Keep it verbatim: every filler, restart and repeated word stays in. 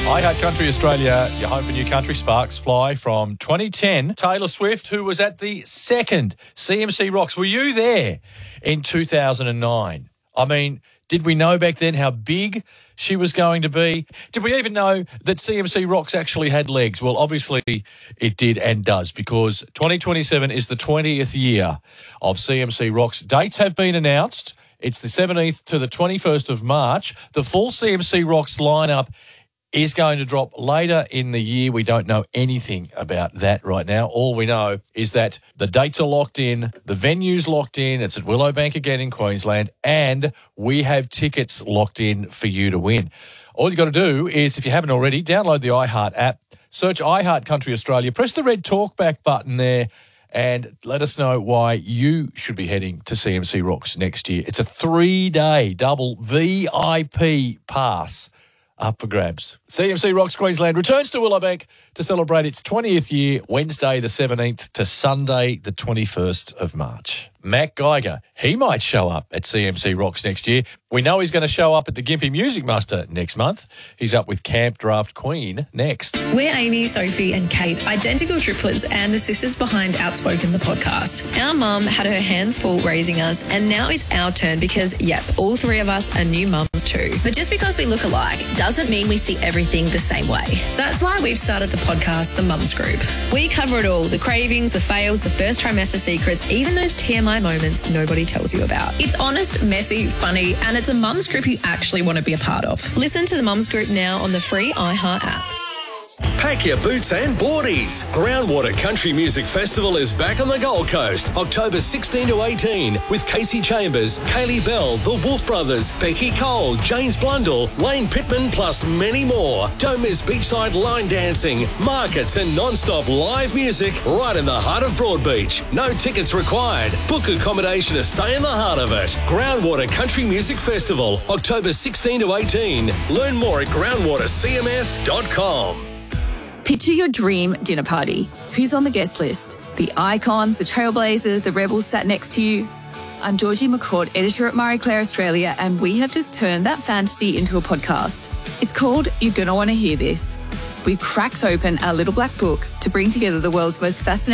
iHeart Country Australia, your home for new country. Sparks fly from twenty ten. Taylor Swift, who was at the second C M C Rocks. Were you there in two thousand nine? I mean, did we know back then how big she was going to be? Did we even know that C M C Rocks actually had legs? Well, obviously it did and does, because twenty twenty-seven is the twentieth year of C M C Rocks. Dates have been announced. It's the seventeenth to the twenty-first of March. The full C M C Rocks lineup is going to drop later in the year. We don't know anything about that right now. All we know is that the dates are locked in, the venue's locked in, it's at Willowbank again in Queensland, and we have tickets locked in for you to win. All you got to do is, if you haven't already, download the iHeart app, search iHeart Country Australia, press the red talkback button there, and let us know why you should be heading to C M C Rocks next year. It's a three-day double V I P pass up for grabs. C M C Rocks Queensland returns to Willowbank to celebrate its twentieth year, Wednesday the seventeenth to Sunday the twenty-first of March. Mac Geiger, he might show up at C M C Rocks next year. We know he's going to show up at the Gympie Music Muster next month. He's up with Camp Draft Queen next. We're Amy, Sophie and Kate, identical triplets and the sisters behind Outspoken, the podcast. Our mum had her hands full raising us, and now it's our turn because, yep, all three of us are new mums too. But just because we look alike doesn't mean we see everything the same way. That's why we've started the podcast, The Mums Group. We cover it all, the cravings, the fails, the first trimester secrets, even those T M I moments nobody tells you about. It's honest, messy, funny, and it's a mums group you actually want to be a part of. Listen to the Mums Group now on the free iHeart app. Pack your boots and boardies. Groundwater Country Music Festival is back on the Gold Coast, October sixteenth to eighteenth, with Casey Chambers, Kaylee Bell, the Wolf Brothers, Becky Cole, James Blundell, Lane Pittman, plus many more. Don't miss beachside line dancing, markets and non-stop live music right in the heart of Broadbeach. No tickets required. Book accommodation to stay in the heart of it. Groundwater Country Music Festival, October sixteenth to eighteenth. Learn more at groundwater c m f dot com. Picture your dream dinner party. Who's on the guest list? The icons, the trailblazers, the rebels sat next to you. I'm Georgie McCord, editor at Marie Claire Australia, and we have just turned that fantasy into a podcast. It's called You're Gonna Want to Hear This. We've cracked open our little black book to bring together the world's most fascinating